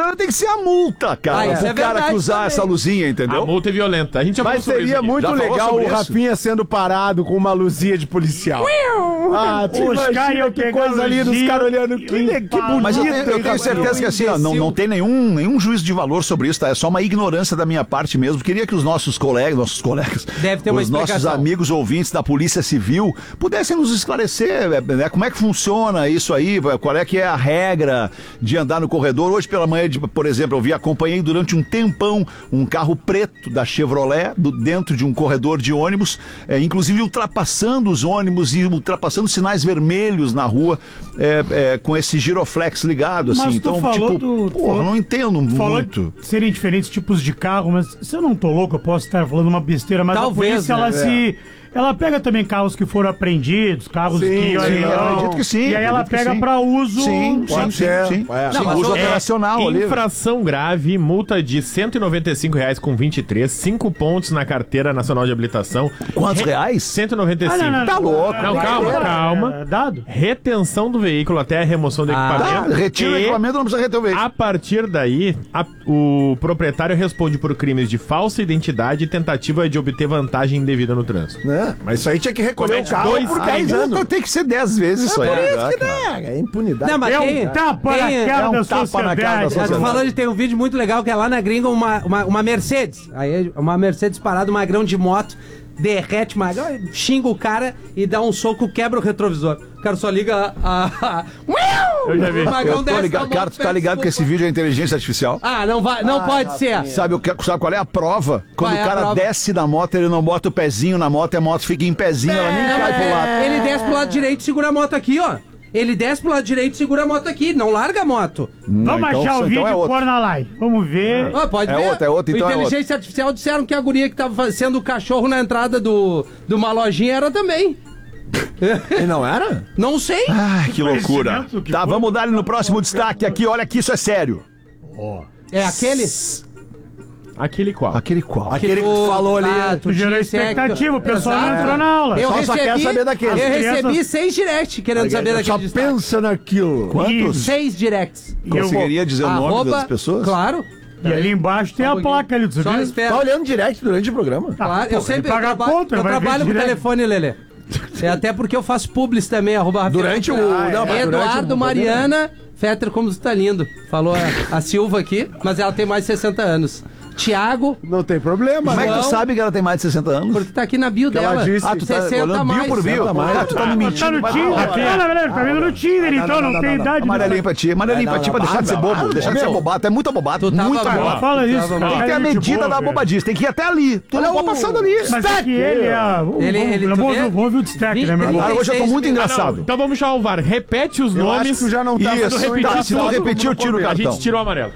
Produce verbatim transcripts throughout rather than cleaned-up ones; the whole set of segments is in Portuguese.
problema tem que ser a multa, cara. Ah, isso o é cara que usar também. essa luzinha, entendeu? A multa é violenta. A gente já Mas seria muito legal o Rafinha sendo parado com uma luzinha de policial. Ah, tu Os imagina caras que coisa ali dos caras olhando. Que, le- que bonito. Mas eu tenho, eu tenho certeza que assim, ó, não, não tem nenhum, nenhum juízo de valor sobre isso, tá? É só uma ignorância da minha parte mesmo. Queria que os nossos colegas, nossos colegas, Deve ter uma os nossos explicação. amigos ouvintes da Polícia Civil pudessem nos esclarecer, né? Como é que funciona isso aí, qual é que é a regra de andar no corredor. Hoje pela manhã, de, por exemplo, eu vi, acompanhei durante um tempão um carro preto da Chevrolet do, dentro de um corredor de ônibus, é, inclusive ultrapassando os ônibus e ultrapassando sinais vermelhos na rua, é, é, com esse giroflex ligado, assim. Mas tu Então, falou tipo, do- porra, falou- não entendo Falou muito. que seriam diferentes tipos de carro, mas se eu não tô louco, eu posso estar falando uma besteira, mas Talvez, a polícia, né? ela É. se... Ela pega também carros que foram apreendidos, carros Sim, que... sim, olha, eu acredito que sim, E aí ela acredito que pega sim. pra uso... Sim, Pode sim, ser. sim. É. Sim, Não, mas uso o- é, operacional ali. Infração grave, multa de cento e noventa e cinco reais com vinte e três, cinco pontos na carteira nacional de habilitação. Quantos Re- reais? cento e noventa e cinco. Ah, não, não, Tá louco. Não, calma, É, calma. é dado? Retenção do veículo até a remoção do Ah, equipamento. Tá, retira o E, equipamento, não precisa reter o veículo. a partir daí, a- o proprietário responde por crimes de falsa identidade e tentativa de obter vantagem indevida no trânsito. Né? Mas isso aí tinha que recolher o Comete carro dois por crimes. dez anos. Então tem que ser dez vezes isso aí. Por isso né, que cara? dá, é impunidade. Não, mas É tem, um tapa na tem- cara é um da tapa na cara da sociedade. Eu tô sociedade. falando de tem um vídeo muito legal que é lá na gringa uma, uma, uma Mercedes. Aí uma Mercedes parada, um magrão de moto, derrete magrão, xinga o cara e dá um soco, quebra o retrovisor. O cara só liga a. a... Eu já vi. O magrão Eu tô desce ligado, da cara, moto, tu tá ligado que esse vídeo é inteligência artificial? Ah, não vai, não pode ser. Sabe, o que- sabe qual é a prova? Quando Qual é o a cara prova? desce da moto, ele não bota o pezinho na moto, e a moto fica em pezinho, ela nem Não, cai pro lado. é, ele desce pro lado direito e segura a moto aqui, ó. Ele desce pro lado direito e segura a moto aqui. Não larga a moto. Vamos Não, então- achar o então vídeo é e outro. pôr na live. Vamos ver. Ó, pode É ver. outra, é outra, então O é Inteligência Artificial disseram que a guria que tava fazendo o cachorro na entrada do, de uma lojinha era também. E não era? Não sei. Ai, que loucura. conhecimento que Tá, foi. vamos dar ele no próximo destaque aqui. Olha que isso é sério. É aquele? Aquele qual? Aquele qual? Aquele que tu falou ali. Ah, Tu gerou tinha expectativa, o pessoal não Exato. entrou na aula. Eu Só- recebi, só quer saber daquele. Eu As recebi crianças- seis directs querendo saber Só daquele destaque. pensa naquilo. Quantos? Seis directs. E eu- Conseguiria dizer o nome Arroba- das pessoas? Claro. E ali embaixo tem Só a um pouquinho. placa ali, tu Só sabia? espera. Tá olhando direto durante o programa? Claro, eu Pô, sempre ele paga eu a traba- conta, eu vai ver trabalho com direto. telefone, Lelê. É até porque eu faço publis também, arroba Rafinha. Durante o- Ah, não, é. mas durante Eduardo o- Mariana Fetter, como tu tá lindo. Falou a, a Silva aqui, mas ela tem mais de sessenta anos. Tiago, Não tem problema. Como é que João. tu sabe que ela tem mais de sessenta anos? porque tá aqui na bio ela dela. disse- Ah, tu tá sessenta olhando mais. bio por bio? sessenta mais. Ah, tu tá me Tá mentindo. no vai Tinder. pra lá. Ah, na verdade, tá vendo no Tinder, não, então não, não não, tem não, idade. Amarelinho pra ti, amarelinho pra ti, pra deixar de ser bobo, deixar de ser bobado, é muita bobada, Tu tava muita bom. bobada. Fala isso. Tem cara, Tem que ter a cara de medida boa, da velho. bobadice, tem que ir até ali. Tu não pode passando ali. Mas é que ele é... Vamos- Ele- vamos- ele- tu vamos vê? vamos ouvir o destaque, né, meu irmão? Cara, hoje eu tô muito Ah, não, engraçado. Então vamos chamar o V A R. Repete os Eu acho nomes. que já não tá Isso, fazendo repetir tá, se não tudo, repetir, eu tiro o A cartão. gente tira o amarelo.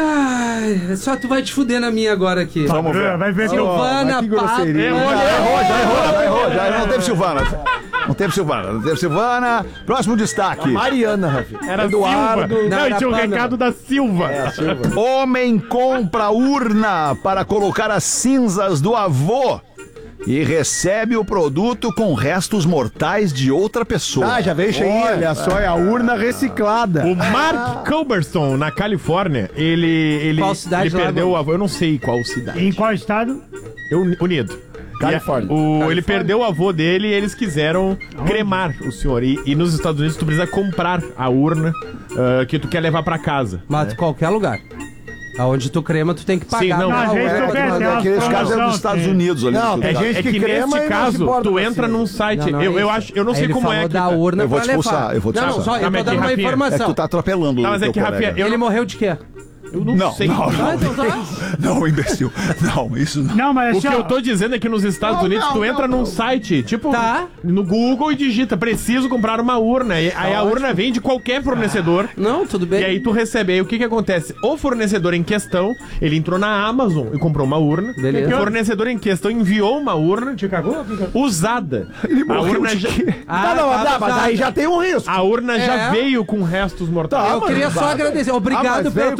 Ai, só tu vai te fuder na minha agora aqui. Vamos ver. Vai ver que eu... Silvana, mas que grosseria. Pablo. Já errou, já errou, já errou, já errou. Não teve Silvana. Não teve Silvana, não teve Silvana. Próximo destaque. Mariana, Rafi. Era Eduardo. Silva. Não, era e tinha o Panda. recado da Silva. Homem compra urna para colocar as cinzas do avô e recebe o produto com restos mortais de outra pessoa. Ah, já veio cheio. Olha só, é a urna reciclada. O Mark Culberson, na Califórnia, ele, ele, Qual cidade ele lá, perdeu mano? o avô. Eu não sei qual cidade. Em qual estado? Eu- Unido. Califórnia. E a- O, ele perdeu o avô dele e eles quiseram cremar o senhor. E, e nos Estados Unidos tu precisa comprar a urna ah, que tu quer levar pra casa. Mas qualquer lugar. Aonde tu crema, tu tem que pagar. Sim, não, pela às vezes urna. tu quer, tem umas Aqueles casos é dos promoção, Estados tem. Unidos ali. Não, tá tem ligado? gente É que, que crema e nesse não se caso, importa tu com entra assim. num site. Não, não eu, é eu isso. acho, eu não sei Ele como falou é que. da urna Eu vou pra te expulsar, levar. eu vou te Não, não, expulsar. só, Tá, eu mas tô dando aqui, uma Rafinha, É que informação. tu tá atropelando Não, o mas é teu que, colega. Rafinha, eu Ele não, morreu de quê? eu não, Não, sei. não, Ah, então tá. Não, imbecil. Não, isso não. Não, mas O assim, que ó, eu tô dizendo é que nos Estados Não, Unidos não, tu não, entra não. num site, tipo, Tá. no Google e digita, preciso comprar uma urna. E, aí a ótimo. urna vem de qualquer fornecedor. Não, tudo bem. E aí tu recebe. Aí o que que acontece? O fornecedor em questão, ele entrou na Amazon e comprou uma urna. Beleza. O fornecedor em questão enviou uma urna te cagou? usada. Ele A morreu urna de já, quê? Ah, Tá, não, tá, tá, mas tá. aí já tem um risco. a urna É. já veio com restos mortais. Eu queria só agradecer. Obrigado Ah, mas pelas veio tuas com muito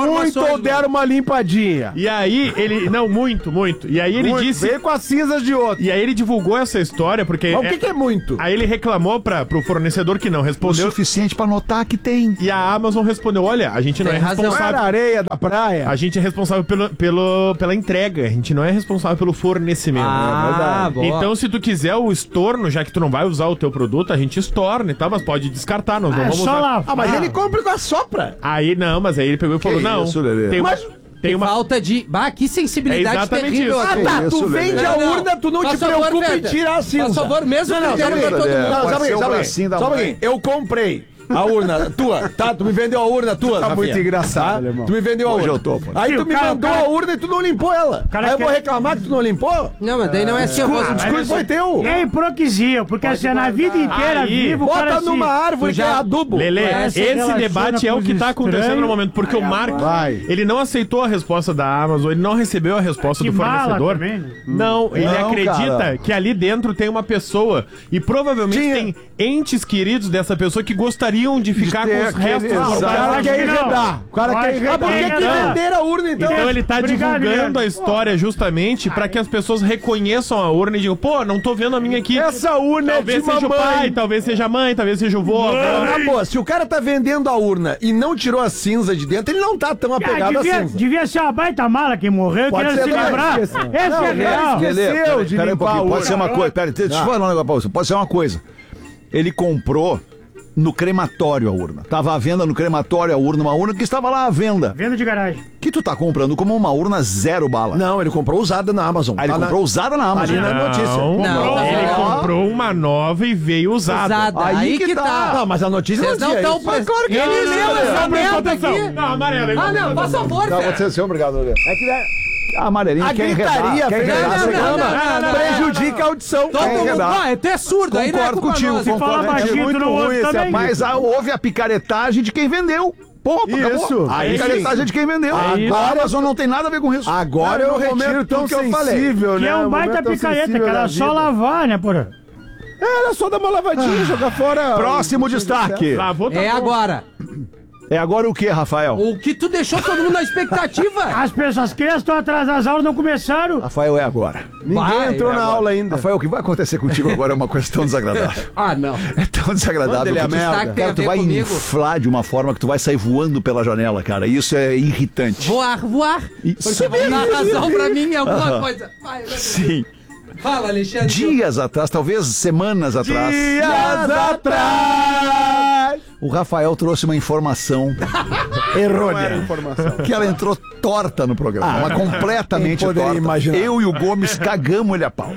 informações. ou deram uma limpadinha? E aí ele... Não, muito, muito. E aí ele Muito. disse... Veio com as cinzas de outro. E aí ele divulgou essa história porque... Mas o que, que é muito? Aí ele reclamou pra, pro fornecedor que não O respondeu. suficiente pra notar que tem. E a Amazon respondeu, olha, a gente não Tem é razão. Não responsável... era areia da praia? A gente é responsável pelo, pelo, pela entrega, a gente não é responsável pelo fornecimento. Ah, boa. Então, se tu quiser o estorno, já que tu não vai usar o teu produto, a gente estorna e tal, mas pode descartar, nós não É vamos só usar. lá. Ah, mas ele compra com a sopra. Aí não, mas aí ele pegou e falou, não, isso, Lelê? tem uma... Mas- Tem uma... Falta de... Bah, que sensibilidade É exatamente terrível isso. aqui. Ah, tá, isso, tu Lelê? vende a Não, não. urna, tu não Faz te favor, preocupa em Feder. tirar a cinza. Faz favor, mesmo Não, não, critério sabe pra o quê? todo Lelê? mundo. Não, Pode sabe o ser quê? o Sabe o bracinho quê? da Sabe o mãe. quê? Eu comprei a urna tua, tá? Tu me vendeu a urna tua, Tá Rafinha. muito engraçado, Tá? alemão. Tu me vendeu a Hoje urna. eu tô, pô. Aí Sim, tu o me cara- mandou o cara- a urna e tu não limpou ela. cara Aí eu vou quer- reclamar que tu não limpou? Não, mas daí não é assim. eu vou- O descuido foi teu. É hipocrisia, porque assim, na vida inteira Aí, vivo, o cara Bota assim... numa árvore tu que já- é adubo. Lelê, Essa esse relaciona debate é com o que os tá acontecendo estranhos. no momento, porque o Marco, Vai. ele não aceitou a resposta da Amazon, ele não recebeu a resposta Que do mala fornecedor. também, né? Não, ele Não, acredita cara. que ali dentro tem uma pessoa e provavelmente Tinha. tem entes queridos dessa pessoa que gostariam de ficar ter com os aquele- restos Exato. O guardados. cara acho quer que não. enredar. O cara Eu quer acho que enredar. Por que tem, que não. venderam a urna, então? Então ele tá Obrigado, divulgando Leandro. a história justamente pra que as pessoas reconheçam a urna e digam, pô, não tô vendo a minha aqui. Essa urna é Talvez de seja o pai, mamãe. talvez seja a mãe, talvez seja o vô, a avó. Na boa, se o cara tá vendendo a urna e não tirou a cinza de dentro, ele não tá tão Ah, apegado à devia, cinza. devia ser uma baita mala que morreu, Pode querendo ser se também. livrar. Esquece. Essa Não, é real. esquece. Lelê, Esqueceu peraí, de peraí um limpar pouquinho, a pode ser uma urna. coisa, peraí, deixa eu falar um negócio pra você, pode ser uma coisa. Ele comprou no crematório a urna. Tava à venda no crematório a urna, uma urna que estava lá à venda. Venda de garagem. Que tu tá comprando como uma urna zero bala. Não, ele comprou usada na Amazon. Aí ele Tá na- comprou usada na Amazon. Ali na notícia. Não, Não, tá ele certo. comprou uma nova e veio usada. Usada. Aí, Aí que, que tá. tá. Não, mas a notícia Vocês não não dizia estão... isso. Mas claro que Ele é isso, leu né? essa Não, merda atenção. aqui. Não, amarelo. ele Ah, não, faz favor, Tá, Fé. você ser obrigado, Lelê. É que né, A amarelinha a quer gritaria enredar, quer fez enredar, não, você não, reclama. não, não, não, prejudica a audição. Todo É mundo... verdade. Ah, tu é surdo, aí não é Concordo culpa contigo, nossa. Se falar concordo. baixinho, muito tu não ruim ouve esse também. Mas ah, houve a picaretagem de quem vendeu. Ponto, Isso. acabou. A É isso. picaretagem de quem vendeu. Isso. A Amazon não tem nada a ver com isso. Agora É, eu no retiro momento tão tudo que eu falei. sensível, Que né? é um O baita momento tão picareta, que sensível era da só vida. lavar, né, porra? Era só dar uma lavadinha, jogar fora. Próximo destaque. Lavou, tá É bom. agora. É agora o que, Rafael? O que tu deixou todo mundo na expectativa. As pessoas, as crianças estão atrasadas, as aulas não começaram. Rafael, é agora. Ninguém Vai, entrou é na agora. aula ainda. Rafael, o que vai acontecer contigo agora é uma coisa tão desagradável. Ah, não. É tão desagradável. Manda ele a que tu- merda. Destaque tem Cara, a tu ver vai comigo. inflar de uma forma que tu vai sair voando pela janela, cara. Isso é irritante. Voar, voar. Isso. Porque vão dar razão pra mim em alguma coisa. Vai, vai. Sim. Fala, Alexandre. Dias atrás, talvez semanas atrás, Dias atrás. o Rafael trouxe uma informação Errônea. que ela entrou torta no programa. Mas completamente quem poderia torta. imaginar? Eu e o Gomes cagamos ele a pau.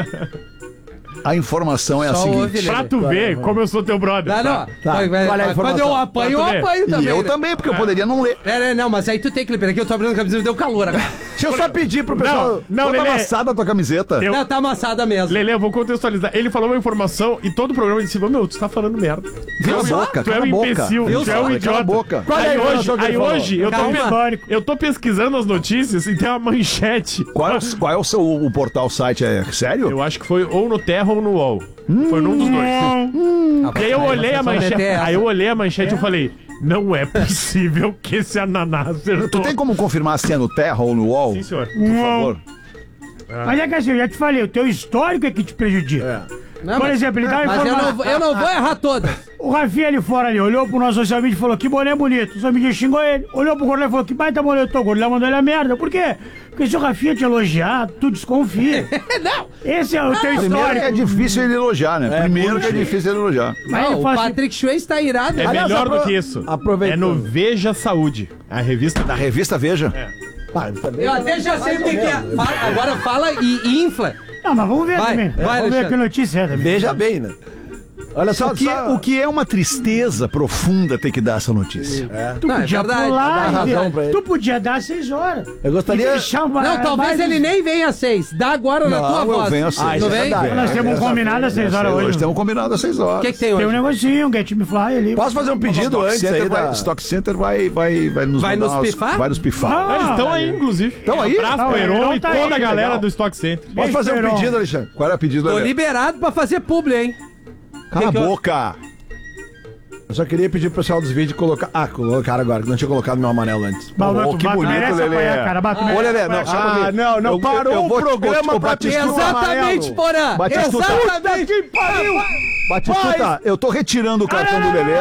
A informação é a Só ouve, seguinte. Lelê. Pra tu ver como eu sou teu brother. Não, não. Tá. Vai, vai, Qual é a vai. Quando informação? eu apanho, eu Pra tu ver. apanho E também. eu né? também, porque eu poderia não ler. É, é, não, mas aí tu tem, Clipper. Aqui eu tô abrindo a camisa e deu calor agora. Deixa eu só pedir pro pessoal. Não, Toda Lelê. amassada a tua camiseta. Eu- Não, tá amassada mesmo. Lelê, eu vou contextualizar. Ele falou uma informação e todo o programa disse: Meu, tu tá falando merda. Cala a só? boca, Tu é cala um a boca. imbecil, Viu tu é só? um Cala a idiota. boca. Qual é a Aí hoje, informação que aí ele falou? hoje eu, tô, Calma. pe- eu tô pesquisando as notícias e tem uma manchete. Qual é, o- qual é o seu o portal site? É sério? Eu acho que foi ou no Terra ou no U O L. Foi num dos dois. E aí eu olhei a manchete, aí eu olhei a manchete e eu falei: Não é possível que esse ananás acertou. Tu tem como confirmar se é no Terra ou no U O L? Sim, senhor. Por favor. Mas é que assim, eu já te falei, o teu histórico é que te prejudica. Não, Por mas- exemplo, ele dá Mas eu informação. não, vou- eu não vou errar todas. O Rafinha ali fora ali, olhou pro nosso social media e falou que boné bonito. O social media xingou ele. Olhou pro Gordão e falou que baita boné eu tô. O Gordão mandou ele a merda. Por quê? Porque se o Rafinha te elogiar, tu desconfia. Não. Esse é o teu Primeiro histórico. que é difícil ele elogiar, né? Primeiro que é difícil ele elogiar. Mas Não, ele o fala assim, Patrick Swayze tá irado. É Aliás, melhor apro- do que isso. É aproveitando. no Veja Saúde, a revista Na revista Veja. Ah, também. Eu até já sei o que, que é. Fala- agora fala e, e infla. Não, mas vamos ver Vai, também. vai, vamos ver Alexandre. que notícia é também. Veja bem, né? Olha só, O que, só- o que é uma tristeza profunda ter que dar essa notícia. Tu Não, é podia verdade, pular, dá razão entendeu? pra ele. Tu podia dar seis horas. Eu gostaria- E deixar uma- Não, talvez mais- ele nem venha às seis. Dá agora na Não, tua eu voz. venho às seis. Não Ah, isso vem? é verdade. Nós temos um combinado às seis horas Hoje hoje. temos combinado às seis horas. O que, que tem Tem um hoje? negocinho, um Get Me Fly ali. Posso fazer um pedido antes Center aí vai, da... Stock Center vai, vai, vai nos Vai mandar nos umas- pifar? Vai nos pifar. Ah, Eles estão aí, inclusive. Estão aí? Abraço Tá, pro o Heron Heron e tá toda aí, a galera legal. do Stock Center. Posso fazer um Esperou. pedido, Alexandre? Qual era o pedido Tô dele? liberado pra fazer publi, hein? Cala a Que que eu- boca. Eu só queria pedir pro pessoal dos vídeos colocar. Ah, colocaram agora, que não tinha colocado meu amarelo antes. Baú, que bonito, Lelê. Ô, Lelê, não, ah, não, não, Eu- parou eu vou o te- programa vou te- pra Batistuta. pedir o Exatamente, amarelo. Porã. Batistuta. Exatamente. Que pariu! Batistuta, eu tô retirando o cartão do Lelê.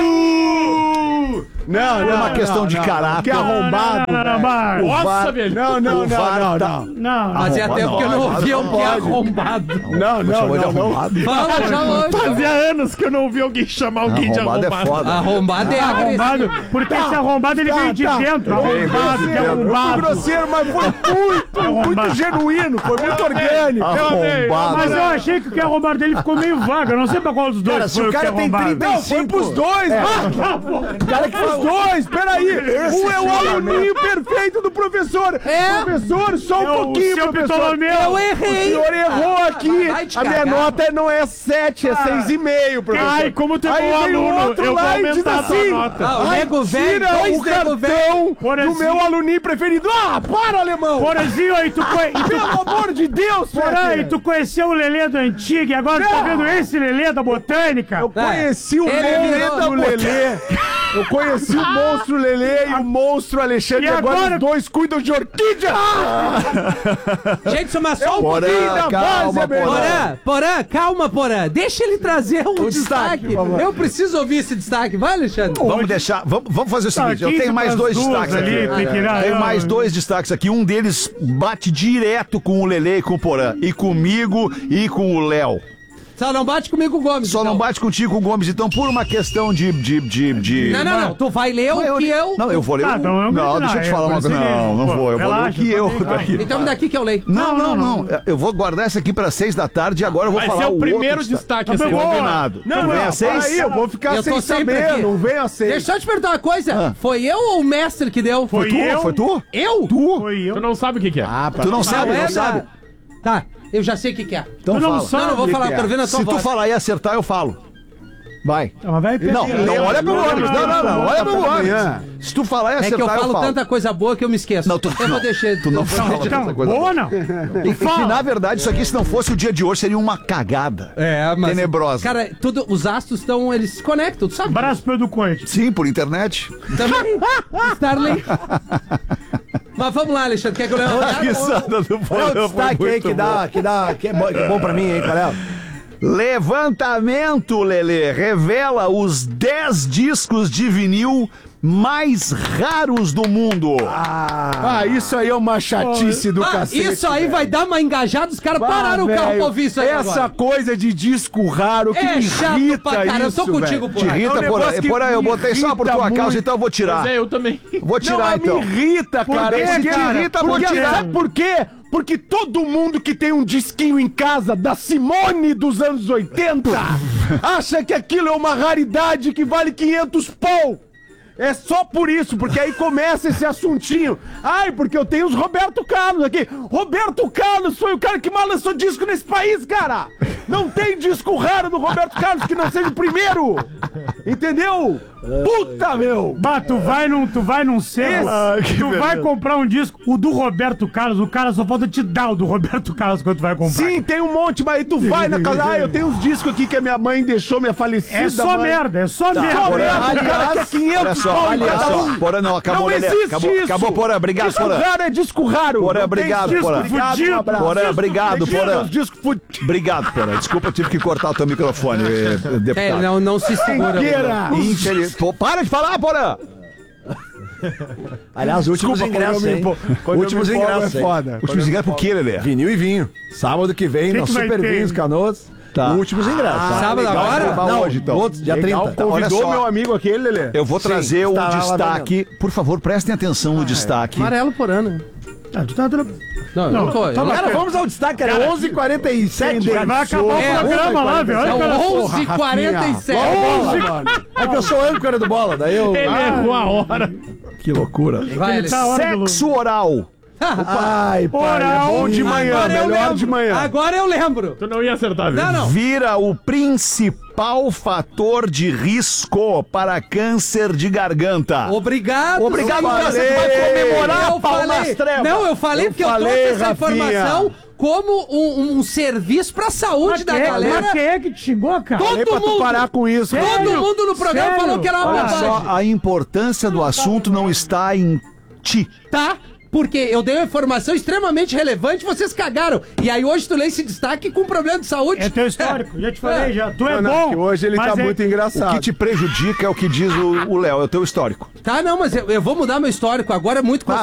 Não, É não, uma questão não, de não. caráter. Que arrombado. Não, não, não, velho. não, O Nossa, VAR- velho. Não, não, O não, VAR não, tá- não. não. Fazia Arrombado, tempo que eu não não, ouvia não o que é pode. arrombado. Não, não, Chamou de não, não. arrombado. Fala já hoje. Fazia anos que eu não ouvi alguém chamar alguém de Arrombado é arrombado. foda. Arrombado é Arrombado, agressivo. porque esse arrombado ele Tá, vem de tá. dentro. Vem, vem Arrombado, de que dentro. Eu fui arrombado. grosseiro, mas foi muito, muito Arrombado. genuíno, foi muito orgânico. Arrombado. Mas eu achei que o que é arrombado dele ficou meio vago. Eu não sei pra qual dos dois Cara, se foi o o que é cara tem arrombado. trinta e cinco... Não, foi pros dois, mano. O cara que fez dois, peraí. Um é o aluninho perfeito do professor. É. Professor, só um É o pouquinho, seu professor. Ptolomeu. Eu O errei. senhor errou aqui. vai te A minha cagar. nota não é sete, é seis e meio, professor. Ai, como tu é Aí bom vem o aluno. outro Eu vou lá e diz aumentar a tua assim, nota. Ah, o ai, nego velho, tira dois o nego velho. cartão Por do assim. meu aluninho preferido. Ah, para, alemão. Porazinho, aí tu, conhe... e tu... Pelo amor de Deus, Porã, Fede. e tu conheceu o Lelê do Antigo e agora tu tá Não. vendo esse Lelê da Botânica? Eu conheci o Ele virou- monstro Lelê. Eu conheci o monstro Lelê e o monstro Alexandre. E E agora, agora- os dois cuidam de orquídea. Gente, isso é uma só um Porã, pouquinho. da calma, base, meu Porã. Porã, Porã, calma, Porã. Deixa ele trazer um O destaque, destaque. por favor. Eu preciso ouvir esse destaque. Vai, Alexandre. Vamos deixar, vamos, vamos fazer o Tá, seguinte, eu quinze tenho mais pras dois duas destaques ali, aqui. tem que ir lá, Tenho eu- mais dois destaques aqui, um deles bate direto com o Lelê e com o Porã, e comigo e com o Léo. Só não bate comigo, Gomes. Só então. não bate contigo com o Gomes, então por uma questão de... de, de, de... Não, não, não. Tu vai ler o que eu... Não, eu vou ler Ah, o... então eu Não, não, deixa eu te é, falar uma por coisa. isso Não, que- não pô, vou, eu vou ler o relaxa, que eu... tá bem, Então me dá aqui que eu leio. Não, não, não, não. Eu vou guardar essa aqui para seis da tarde e agora eu vou Vai falar ser o o primeiro outro destaque. Tá assim. bom. Combinado. Não, Tu vem não, a seis? aí, eu vou ficar Eu tô sem sempre saber, aqui. não vem a seis. Deixa eu te perguntar uma coisa. Ah. Foi eu ou o mestre que deu? Foi Tu? eu? Foi tu? Eu? Tu? Foi eu. Tu não sabe o que que é. Ah, pra Tu não sabe, é não da- sabe? Tá, eu já sei o que que é. Então Tu não fala. sabe. Não, não vou que falar, que é? quero ver na tua Se tu voz. falar e acertar, eu falo. Vai. Tá, mas vai Não, perder. não olha pro Gomes. Não, não, não. Olha pro amanhã. Gomes. Se tu falar e É acertar, que eu falo falo. tanta coisa boa que eu me esqueço. Não, tu eu não. vou deixar. Tu não eu fala. vou- Então, coisa boa ou não? E, e que, na verdade, isso aqui, se não fosse o dia de hoje, seria uma cagada. É, mas. Tenebrosa. Cara, tudo, os astros estão. Eles se conectam, tu sabe? Abraço pro Edu Coit. Sim, por internet. Também. Starlink. Mas vamos lá, Alexandre. Quer que eu leia A risada do Qual é o Porã foi destaque aí muito que boa. dá, que dá, que é bom, que é bom pra mim, hein, Calel? Levantamento, Lelê, revela os dez discos de vinil mais raros do mundo. Ah, isso aí é uma chatice do Ah, cacete. isso aí velho. vai dar uma engajada, os caras Bah, pararam o carro velho, pra ouvir isso aí Essa agora. coisa de disco raro que É me chato irrita pra caralho, eu tô isso, contigo, velho. Te porra. irrita, É um Porã? negócio que Porã, eu me botei só por irrita tua causa, muito. então eu vou tirar. Pois é, eu também. Vou Não, tirar, mas então. me irrita, cara. que te cara? irrita, vou Porque- tirar. Sabe por quê? Porque todo mundo que tem um disquinho em casa da Simone dos anos oitenta acha que aquilo é uma raridade que vale quinhentos pau. É só por isso, porque aí começa esse assuntinho. Ai, porque eu tenho os Roberto Carlos aqui. Roberto Carlos foi o cara que mais lançou disco nesse país, cara. Não tem disco raro do Roberto Carlos que não seja o primeiro. Entendeu? Puta, meu. Bah, tu vai num, tu vai num selo, Ah, que tu vai beleza. comprar um disco, o do Roberto Carlos, o cara só falta te dar o do Roberto Carlos quando tu vai comprar. Sim, tem um monte, mas aí tu vai na casa. Ah, eu tenho uns discos aqui que a minha mãe deixou, minha falecida. É só mãe. merda, é só Só merda. merda, o cara quer Olha quinhentos só, pau em olha cada só. um. Porã, não, acabou, Não Lelê. existe Acabou, isso. acabou, Porã. Obrigado, Disco Porã. raro é disco raro. Porã, Não tem obrigado, disco Porã. Obrigado, Fudido. um abraço. Porã, Disco obrigado, fudido, Porã. os discos fudidos. Obrigado, Porã. Desculpa, eu tive que cortar o teu microfone, eh, É, deputado. não, não se segura. Tranqueira. Infeliz... Pô, para de falar, Porã! Aliás, últimos Desculpa, ingressos, quando eu me hein? empo- quando eu Últimos me empolgo ingressos, é hein? foda. Últimos ingressos por quê, Lelê? Vinil e vinho. Sábado que vem, Que na que vai Super ter? Vinhos Canoas. Tá. Últimos ingressos. Ah, Sábado legal. agora? Vai Não, hoje, então. outro, dia Legal, trinta. Olha convidou só. meu amigo aquele, Lelê. Eu vou trazer o estará lá destaque. Por favor, prestem atenção no destaque. Amarelo por ano. Ah, tu tá tra- Não, eu não tô. eu tá não- bacana. Cara, vamos ao destaque, cara. onze e quarenta e sete. Vai acabar o É, programa lá, velho. É Olha, o cara. onze e quarenta e sete. É que eu sou âncora do bola, daí eu... Ele errou a hora. Que loucura. Vai, Ele tá a hora do- Sexo oral. Ai, pai, Oral. é bom Bom de manhã, Agora eu melhor lembro. de manhã. Agora eu lembro. Tu não ia acertar, viu? Não, não. Vira o principal fator de risco para câncer de garganta. Obrigado. Obrigado, senhor. Câncer. Tu vai comemorar, Eu palmas falei. trevas. Não, eu falei Eu porque eu falei, trouxe essa Rafinha. informação como um, um serviço pra saúde Mas da quem é- galera. Mas quem é que te xingou, cara? Todo Falei pra tu mundo. parar com isso. Todo Sério? mundo no programa Sério? falou que era uma Olha bobagem. só, a importância do assunto não está em ti. Tá? Porque eu dei uma informação extremamente relevante, vocês cagaram. E aí hoje tu lê esse destaque com problema de saúde. É teu histórico, já te falei, já. Tu é Não, não, bom. que hoje ele mas tá é- muito O engraçado. que te prejudica é o que diz o o Léo, é o teu histórico. Tá, não, mas eu, eu vou mudar meu histórico. Agora é muito